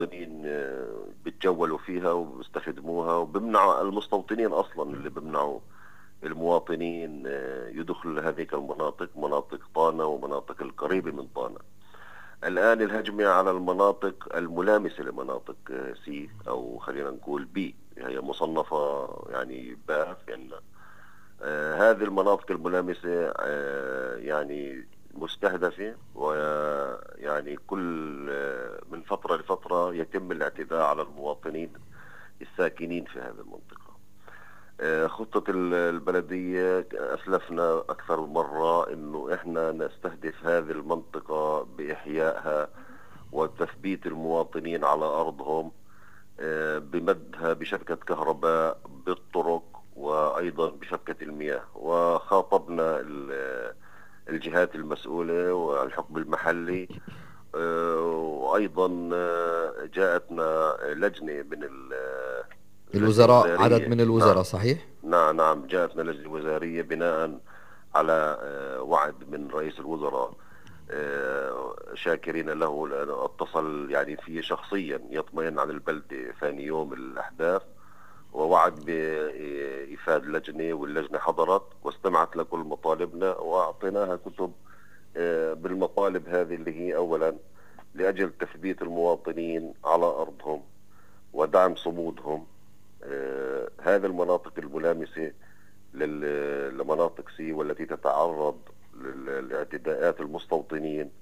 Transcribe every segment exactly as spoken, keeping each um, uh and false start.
المواطنين آه، بيتجولوا فيها وبيستخدموها، وبمنعوا المستوطنين اصلا اللي بيمنعوا المواطنين آه، يدخلوا هذه المناطق، مناطق طانا ومناطق القريبة من طانا. الآن الهجمة على المناطق الملامسة لمناطق آه، سي، أو خلينا نقول بي، هي مصنفة يعني باء يعني. آه، هذه المناطق الملامسة آه، يعني مستهدفة، ويعني كل آه، من فترة لفترة يتم الاعتداء على المواطنين الساكنين في هذه المنطقة. آه، خطة ال- البلدية أسلفنا أكثر من مرة إنه إحنا نستهدف هذه المنطقة بإحيائها وتثبيت المواطنين على أرضهم، آه، بمدها بشبكة كهرباء بالطرق وأيضا بشبكة المياه. وخاطبنا ال- الجهات المسؤولة والحكم المحلي، آه، وأيضا آه، جاءتنا لجنة من ال- اللجنة الوزراء، عدد الوزارية. من الوزراء، نعم، صحيح؟ نعم نعم جاءتنا لجنة وزارية بناء على آه، وعد من رئيس الوزراء، آه، شاكرين له لأنه اتصل يعني فيه شخصيا يطمئن عن البلدة ثاني يوم الأحداث، ووعد بإيفاد لجنة، واللجنة حضرت واستمعت لكل مطالبنا وأعطيناها كتب آه، بالمطالب هذه، اللي هي أولا لأجل تثبيت المواطنين على أرضهم ودعم صمودهم. آه، هذه المناطق الملامسة لل- لمناطق سي والتي تتعرض لل- لاعتداءات المستوطنين،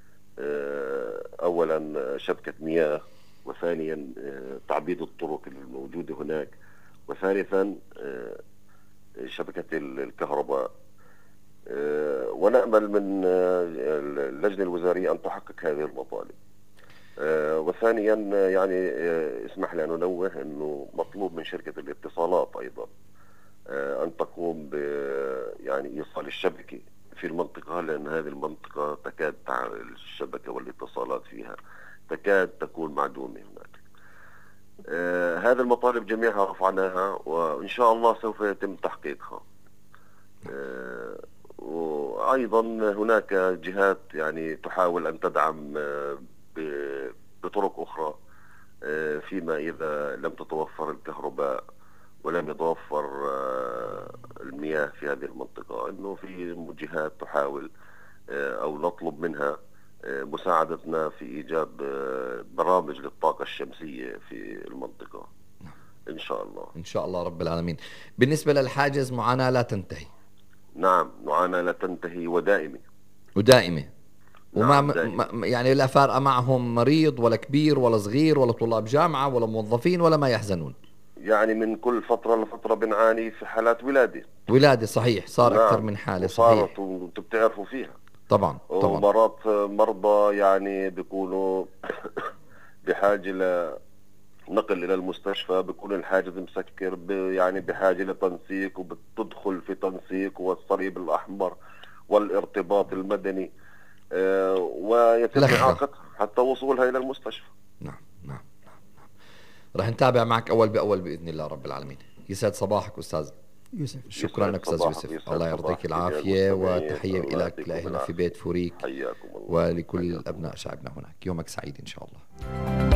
آه، أولا شبكة مياه، وثانيا آه، تعبيد الطرق الموجودة هناك، وثالثا آه، شبكة ال- الكهرباء. آه، ونأمل من آه، اللجنة الوزارية أن تحقق هذه المطالب. آه، وثانيا آه، يعني آه، اسمح لي أن أنوه أنه مطلوب من شركة الاتصالات أيضا آه، أن تقوم ب يعني إيصال الشبكة في المنطقة، لأن هذه المنطقة تكاد تع- الشبكة والاتصالات فيها تكاد تكون معدومة هناك. آه، هذه المطالب جميعها رفعناها، وإن شاء الله سوف يتم تحقيقها. آه، وأيضا هناك جهات يعني تحاول أن تدعم آه، ب- بطرق أخرى، آه، فيما إذا لم تتوفر الكهرباء ولم يتوفر آه، المياه في هذه المنطقة، أنه في جهات تحاول آه، أو نطلب منها آه، مساعدتنا في إيجاد آه، برامج للطاقة الشمسية في المنطقة إن شاء الله. إن شاء الله رب العالمين. بالنسبة للحاجز، معاناة لا تنتهي نعم، معاناة لا تنتهي ودائمة. ودائمة. وما نعم م- دائمة. م- يعني لا فارقة معهم مريض ولا كبير ولا صغير ولا طلاب جامعة ولا موظفين ولا ما يحزنون. يعني من كل فترة لفترة بنعاني في حالات ولادة. ولادة، صحيح، صار أكثر نعم، من حالة، وصارت صحيح. وانتم بتعرفوا فيها. طبعا طبعا. ومرات مرضى يعني بيكونوا بحاجة لنقل إلى المستشفى، بيكون الحاجز مسكر، ب- يعني بحاجة لتنسيق، وبتدخل في تنسيق والصليب الأحمر والارتباط المدني، آه، ويتم لخة. إعاقتها حتى وصولها إلى المستشفى. نعم نعم. رح نتابع معك أول بأول بإذن الله رب العالمين. يسعد صباحك أستاذ يوسف. شكرا يسعد لك أستاذ صباحك يوسف، ويسعد الله صباح يعطيك جميع العافية، المستمعين، وتحية الله لك يعطيكم لأهلنا في العافية. بيت فوريك حياكم الله. ولكل حياكم أبناء الله. شعبنا هناك. يومك سعيد إن شاء الله.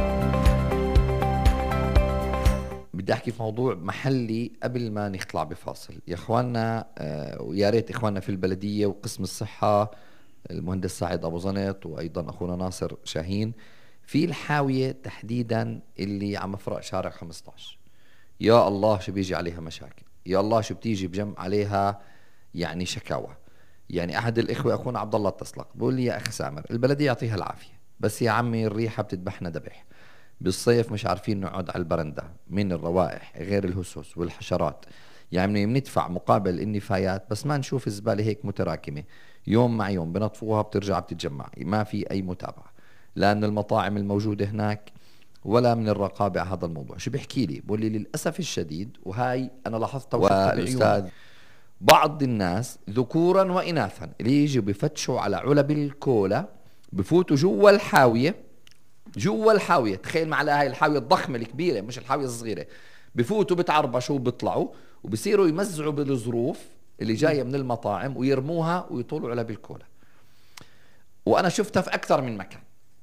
بدي أحكي في موضوع محلي قبل ما نطلع بفاصل يا إخواننا، آه، ويا ريت إخواننا في البلدية وقسم الصحة، المهندس سعيد أبو زنط وأيضا أخونا ناصر شاهين، في الحاوية تحديدا اللي عم مفرق شارع خمسة عشر. يا الله شو بيجي عليها مشاكل، يا الله شو بتيجي بجمع عليها يعني شكاوى. يعني أحد الإخوة أخونا عبد الله اتصلق بقول لي يا أخ سامر، البلدية يعطيها العافية بس يا عمي الريحة بتذبحنا ذبح. بالصيف مش عارفين نقعد على البرندة من الروائح غير الهسوس والحشرات. يعني بندفع مقابل النفايات بس ما نشوف الزبالة هيك متراكمة، يوم مع يوم بنطفوها بترجع بتتجمع، ما في أي متابعة لا من المطاعم الموجودة هناك ولا من الرقابة على هذا الموضوع. شو بيحكي لي؟ بقول لي للأسف الشديد، وهاي أنا لاحظتها وشفتها بعيوني، والأستاذ بعض الناس ذكورا وإناثا اللي يجوا بفتشوا على علب الكولا، بفوتوا جوا الحاوية، جوا الحاوية، تخيل معنا هاي الحاوية الضخمة الكبيرة مش الحاوية الصغيرة، بفوتوا بتعربشوا وبيطلعوا وبصيروا يمزعوا بالظروف اللي جاية من المطاعم ويرموها ويطولوا علب الكولا. وأنا شفتها في أكثر من مكان.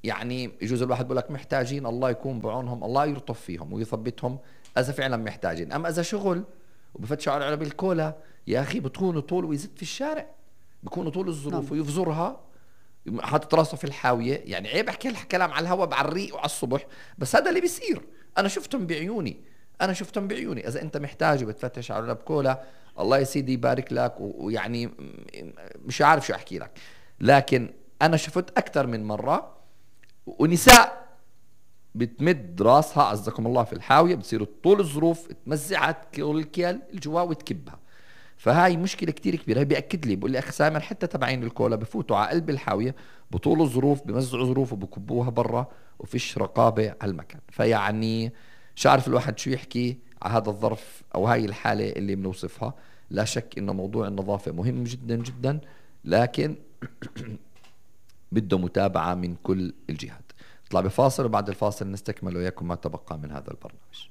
يعني يجوز الواحد بقول لك محتاجين، الله يكون بعونهم، الله يلطف فيهم ويثبتهم إذا فعلا محتاجين. أما إذا شغل وبفتشوا على علب الكولا يا أخي بتكونوا طول ويزت في الشارع، بيكونوا طول الظروف ويفزرها حاطط راسه في الحاوية. يعني عيب أحكي الكلام على الهواء بعريق وعلى الصبح، بس هذا اللي بيصير، أنا شفتهم بعيوني، أنا شفتهم بعيوني. إذا أنت محتاج وبتفتش على علب كولا الله يا سيدي يبارك لك، ويعني مش عارف شو أحكي لك. لكن أنا شفت أكثر من مرة ونساء بتمد راسها عزكم الله في الحاوية، بتصير طول الظروف تمزعت كل الكيل الجوا وتكبها. فهاي مشكلة كتير كبيرة. هي بيأكد لي، بقول لي أخي سامر حتى تبعين الكولا بفوتوا على قلب الحاوية بطول الظروف، بمزعوا ظروف وبكبوها برا وفيش رقابة على المكان. فيعني مش عارف الواحد شو يحكي على هذا الظرف أو هاي الحالة اللي بنوصفها. لا شك إنه موضوع النظافة مهم جدا جدا، لكن بده متابعة من كل الجهات. نطلع بفاصل وبعد الفاصل نستكمل وياكم ما تبقى من هذا البرنامج.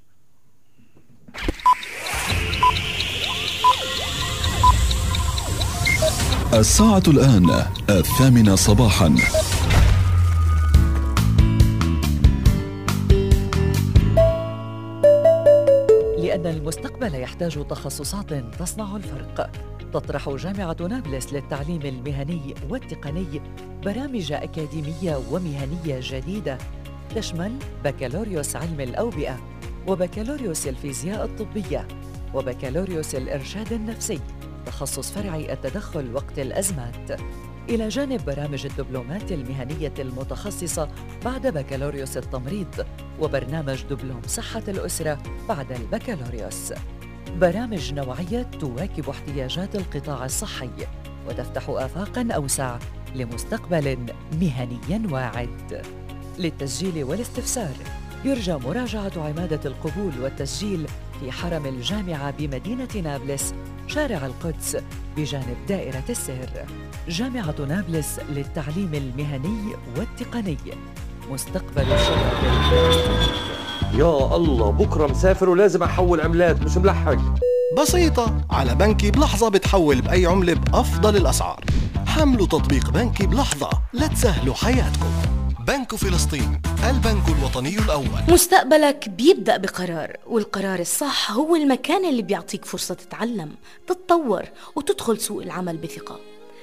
الساعة الآن الثامنة صباحا. لأن المستقبل يحتاج تخصصات تصنع الفرق، تطرح جامعة نابلس للتعليم المهني والتقني برامج أكاديمية ومهنية جديدة تشمل بكالوريوس علم الأوبئة، وبكالوريوس الفيزياء الطبية، وبكالوريوس الإرشاد النفسي تخصص فرعي التدخل وقت الأزمات، إلى جانب برامج الدبلومات المهنية المتخصصة بعد بكالوريوس التمريض، وبرنامج دبلوم صحة الأسرة بعد البكالوريوس. برامج نوعية تواكب احتياجات القطاع الصحي وتفتح آفاقاً أوسع لمستقبل مهني واعد. للتسجيل والاستفسار يرجى مراجعة عمادة القبول والتسجيل في حرم الجامعة بمدينة نابلس، شارع القدس بجانب دائرة السر. جامعة نابلس للتعليم المهني والتقني، مستقبل الشباب الفلسطيني. يا الله بكرة مسافر ولازم أحول عملات، مش ملحق. بسيطة، على بنكي بلحظة بتحول بأي عملة بأفضل الأسعار. حملوا تطبيق بنكي بلحظة لتسهلوا حياتكم. بنك فلسطين، البنك الوطني الأول. مستقبلك بيبدأ بقرار، والقرار الصح هو المكان اللي بيعطيك فرصة تتعلم، تتطور وتدخل سوق العمل بثقة.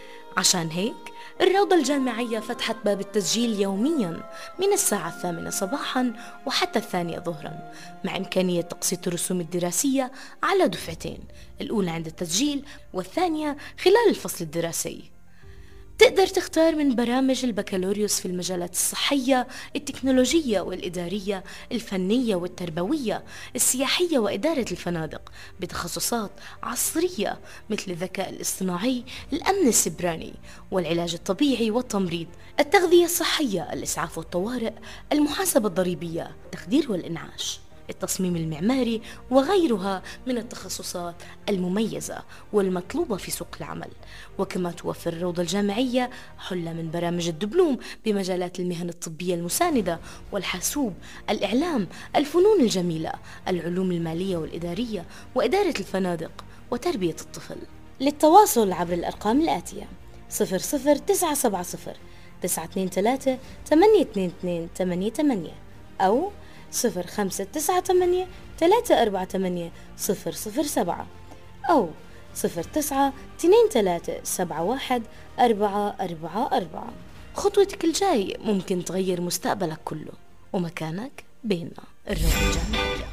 عشان هيك الروضة الجامعية فتحت باب التسجيل يومياً من الساعة الثامنة صباحاً وحتى الثانية ظهراً، مع إمكانية تقسيط الرسوم الدراسية على دفعتين، الأولى عند التسجيل والثانية خلال الفصل الدراسي. تقدر تختار من برامج البكالوريوس في المجالات الصحية، التكنولوجية والإدارية، الفنية والتربوية، السياحية وإدارة الفنادق، بتخصصات عصرية مثل الذكاء الاصطناعي، الأمن السيبراني، والعلاج الطبيعي والتمريض، التغذية الصحية، الإسعاف والطوارئ، المحاسبة الضريبية، التخدير والإنعاش، التصميم المعماري، وغيرها من التخصصات المميزة والمطلوبة في سوق العمل. وكما توفر الروضة الجامعية حلة من برامج الدبلوم بمجالات المهن الطبية المساندة والحاسوب، الإعلام، الفنون الجميلة، العلوم المالية والإدارية، وإدارة الفنادق، وتربية الطفل. للتواصل عبر الأرقام الآتية: صفر صفر تسعة سبعة صفر تسعة اثنين ثلاثة ثمانية اثنين اثنين ثمانية ثمانية أو صفر خمسة تسعة ثمانية ثلاثة أربعة ثمانية صفر صفر سبعة أو صفر تسعة اثنين ثلاثة سبعة واحد أربعة أربعة أربعة. خطوتك الجاي ممكن تغير مستقبلك كله، ومكانك بيننا الروضة الجامعية.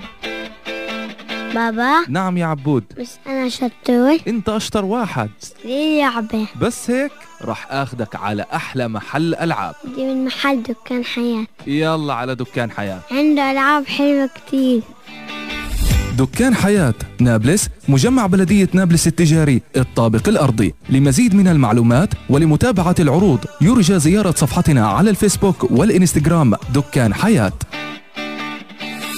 بابا. نعم يا عبود. بس أنا شطور. أنت أشطر واحد. ليه لعبة؟ بس هيك رح أخدك على أحلى محل ألعاب. دي من محل دكان حياة. يلا على دكان حياة، عنده ألعاب حلوة كتير. دكان حياة نابلس، مجمع بلدية نابلس التجاري الطابق الأرضي. لمزيد من المعلومات ولمتابعة العروض يرجى زيارة صفحتنا على الفيسبوك والإنستغرام دكان حياة.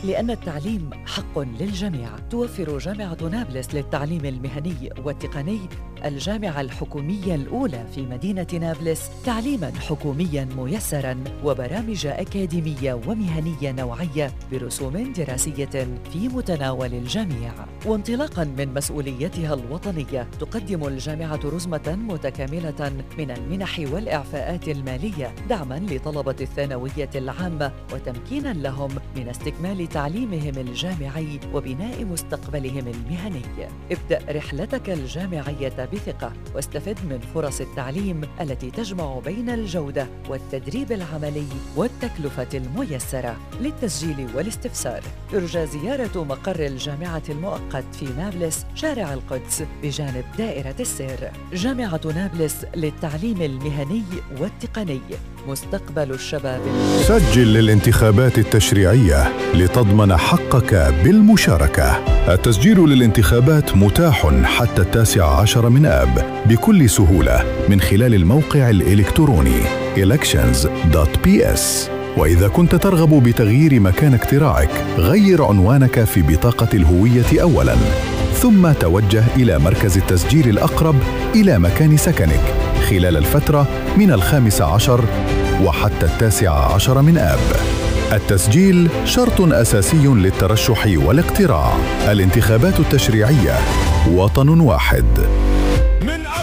لأن التعليم حق للجميع. توفر جامعة نابلس للتعليم المهني والتقني الجامعة الحكومية الأولى في مدينة نابلس تعليماً حكومياً ميسراً وبرامج أكاديمية ومهنية نوعية برسوم دراسية في متناول الجميع. وانطلاقاً من مسؤوليتها الوطنية تقدم الجامعة رزمة متكاملة من المنح والإعفاءات المالية دعماً لطلبة الثانوية العامة وتمكيناً لهم من استكمال تعليمهم الجامعي وبناء مستقبلهم المهني. ابدأ رحلتك الجامعية بثقة واستفد من فرص التعليم التي تجمع بين الجودة والتدريب العملي والتكلفة الميسرة. للتسجيل والاستفسار يرجى زيارة مقر الجامعة المؤقت في نابلس شارع القدس بجانب دائرة السير. جامعة نابلس للتعليم المهني والتقني، مستقبل الشباب. سجل للانتخابات التشريعية لتضمن حقك بالمشاركة. التسجيل للانتخابات متاح حتى التاسع عشر من آب بكل سهولة من خلال الموقع الإلكتروني elections دوت بي إس. وإذا كنت ترغب بتغيير مكان اقتراعك، غير عنوانك في بطاقة الهوية أولاً، ثم توجه إلى مركز التسجيل الأقرب إلى مكان سكنك خلال الفترة من الخامس عشر وحتى التاسع عشر من آب. التسجيل شرط أساسي للترشح والاقتراع. الانتخابات التشريعية، وطن واحد. من